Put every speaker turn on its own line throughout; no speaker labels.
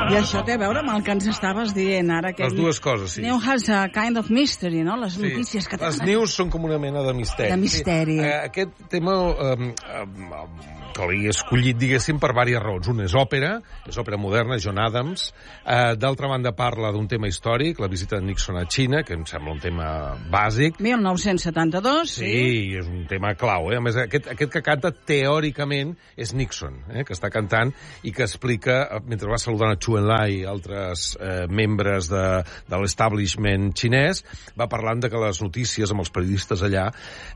I això té a veure amb el que ens estaves dient ara.
Les dues coses, sí.
News has a kind of mystery, no? Les notícies que tenen.
Les news són com una mena de misteri.
De misteri.
Sí. Aquest tema que l'he escollit, diguéssim, per diverses raons. Un és òpera moderna, John Adams. D'altra banda, parla d'un tema històric, la visita de Nixon a Xina, que em sembla un tema bàsic.
1972, sí.
Sí, és un tema clau. A més, aquest que canta, teòricament, és Nixon, que està cantant i que explica, mentre va saludant a Chu Enlai i altres membres de l'establishment xinès, va parlant de que les notícies amb els periodistes allà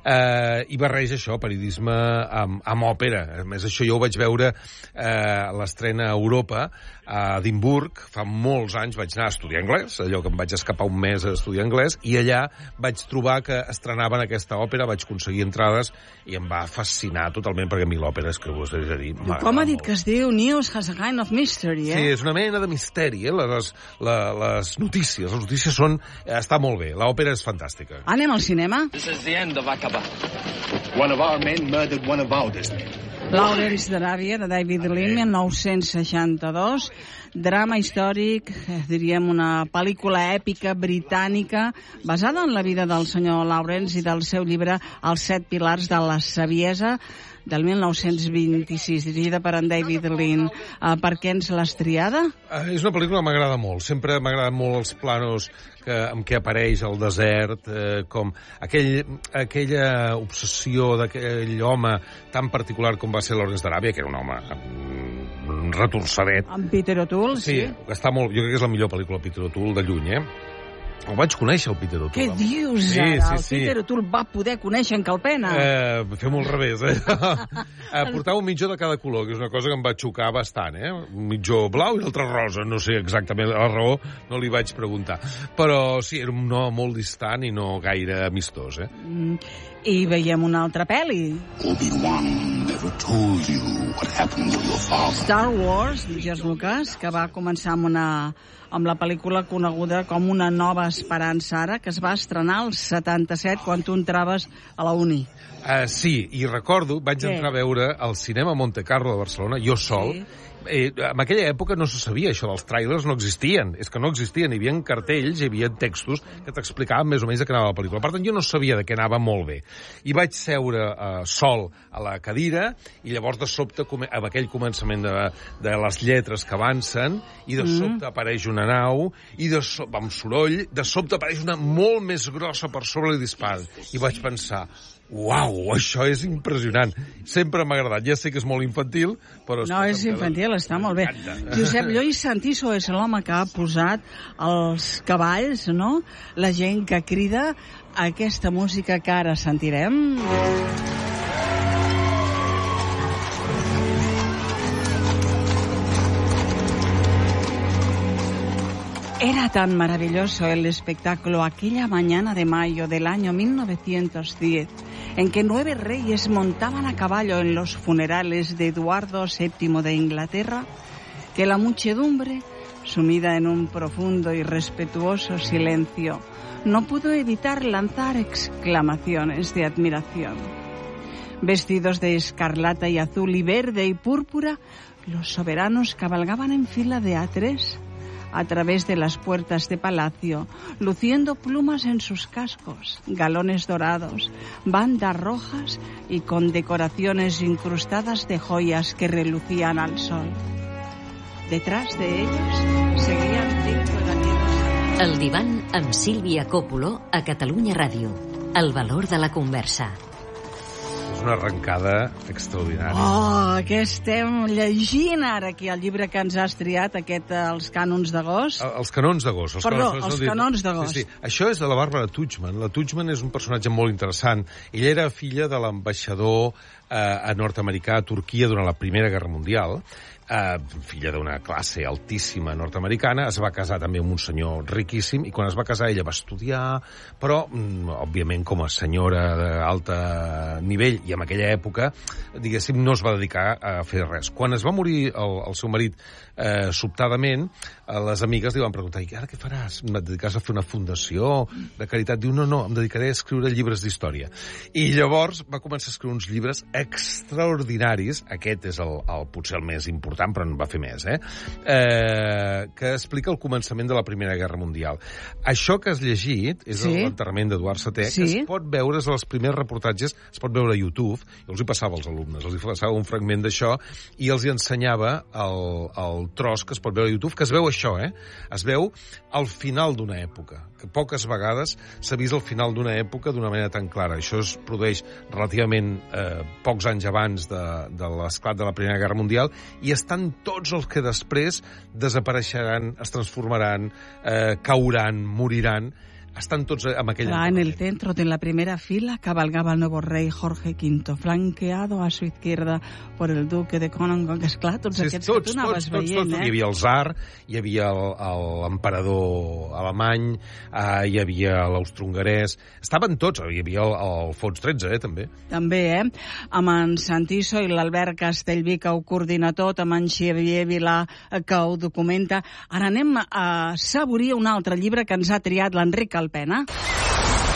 i barreja això, periodisme amb òpera. A més, això jo ho vaig veure a l'estrena a Europa, a Edimburg, fa molts anys vaig anar a estudiar anglès, allò que em vaig escapar un mes a estudiar anglès, i allà vaig trobar que estrenaven aquesta òpera, vaig aconseguir entrades i em va fascinar totalment, perquè a mi l'òpera és que us he de dir...
Com ha dit que es diu? News has a kind of mystery,
Sí, és una mena de misteri, les notícies. Les notícies són... Està molt bé, l'òpera és fantàstica.
Anem al cinema?
This is the end of Aqaba. One of our men murdered one of ours.
Lawrence d'Aràbia, de David Lean, 1962, drama històric, diríem una pel·lícula èpica britànica basada en la vida del senyor Lawrence i del seu llibre Els 7 pilars de la saviesa, del 1926, dirigida per en David Lean. Per què ens l'has triada?
És una pel·lícula que m'agrada molt. Sempre m'agraden molt els planos amb què apareix el desert, com aquella obsessió d'aquell home tan particular com va ser Lawrence d'Aràbia, que era un home retorçadet.
En Peter O'Toole, sí.
Està molt, jo crec que és la millor pel·lícula de Peter O'Toole de lluny, El vaig conèixer, el Peter O'Toole.
Què dius, ara? El Peter O'Toole va poder conèixer en Calpena.
Fem-ho al revés, Portava un mitjó de cada color, que és una cosa que em va xocar bastant, Un mitjó blau i l'altre rosa. No sé exactament la raó, no li vaig preguntar. Però sí, era un home molt distant i no gaire amistós,
I veiem una altra pel·li.
Obi-Wan never told you what happened to your father.
Star Wars, de George Lucas, que va començar amb la pel·lícula coneguda com Una nova esperança ara, que es va estrenar al 77, quan tu entraves a la uni.
Sí, i recordo, vaig entrar a veure al cinema Monte Carlo de Barcelona, jo sol. Sí. En aquella època no se sabia això, dels tràilers no existien, és que no existien, hi havia cartells, hi havia textos que t'explicaven més o menys de què anava la pel·lícula. Per tant, jo no sabia de què anava molt bé. I vaig seure sol a la cadira i llavors de sobte, amb aquell començament de les lletres que avancen, i de sobte apareix una nau, i amb soroll, de sobte apareix una molt més grossa per sobre i dispara. I vaig pensar... Uau, això és impressionant. Sempre m'ha agradat. Ja sé que és molt infantil, però...
No, és infantil, està molt bé. Josep Lluís Santiso és l'home que ha posat els cavalls, no? La gent que crida aquesta música que ara sentirem. Era tan maravilloso el espectáculo aquella mañana de mayo del año 1910, en que 9 reyes montaban a caballo en los funerales de Eduardo VII de Inglaterra, que la muchedumbre, sumida en un profundo y respetuoso silencio, no pudo evitar lanzar exclamaciones de admiración. Vestidos de escarlata y azul y verde y púrpura, los soberanos cabalgaban en fila de A3, a través de las puertas de palacio, luciendo plumas en sus cascos, galones dorados, bandas rojas y con decoraciones incrustadas de joyas que relucían al sol. Detrás de ellos seguían 5 gallegos.
El divan amb Sílvia Coppola a Catalunya Ràdio. El valor de la conversa.
És una arrencada extraordinària.
Oh, què estem llegint ara aquí, el llibre que ens has triat, Els cànons d'agost?
Els canons d'agost.
Perdó, els canons d'agost.
Sí. Això és de la Bàrbara Tuchman. La Tuchman és un personatge molt interessant. Ella era filla de l'ambaixador nord-americà a Turquia durant la Primera Guerra Mundial, filla d'una classe altíssima nord-americana, es va casar també amb un senyor riquíssim, i quan es va casar ella va estudiar, però, òbviament, com a senyora d'alta nivell, i en aquella època, diguéssim, no es va dedicar a fer res. Quan es va morir el seu marit sobtadament, les amigues li van preguntar, i ara què faràs? Et dedicaràs a fer una fundació de caritat? Diu, no, em dedicaré a escriure llibres d'història. I llavors va començar a escriure uns llibres extraordinaris, aquest és potser el més important, però en va fer més, que explica el començament de la Primera Guerra Mundial. Això que has llegit és l'enterrament d'Eduard VII, que es pot veure, és dels primers reportatges, es pot veure a YouTube, jo els hi passava als alumnes, els hi passava un fragment d'això, i els hi ensenyava el tros que es pot veure a YouTube, que es veu això, es veu al final d'una època, que poques vegades s'ha vist al final d'una època d'una manera tan clara. Això es produeix relativament pocs anys abans de l'esclat de la Primera Guerra Mundial, i estan tots els que després desapareixeran, es transformaran, cauran, moriran. Estan tots en aquell
en el centro de la primera fila cabalgaba el nuevo rey Jorge V, flanqueado a su izquierda por el duque de Kronenberg. Esclar, tots aquests que tu anaves veient,
Hi havia el tsar, hi havia l'emperador alemany, hi havia l'austro-hongarès, estaven tots, hi havia el Fons 13, també.
També, amb en Santiso i l'Albert Castellví, que ho coordina tot, amb en Xavier Vilà, que ho documenta. Ara anem a saborir un altre llibre que ens ha triat l'Enric Alpena.